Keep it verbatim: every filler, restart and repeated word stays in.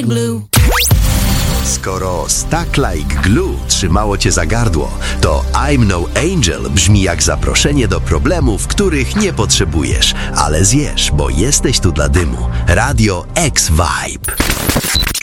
Blue. Skoro Stuck Like Glue trzymało cię za gardło, to I'm No Angel brzmi jak zaproszenie do problemów, których nie potrzebujesz, ale zjesz, bo jesteś tu dla dymu. Radio X Vibe.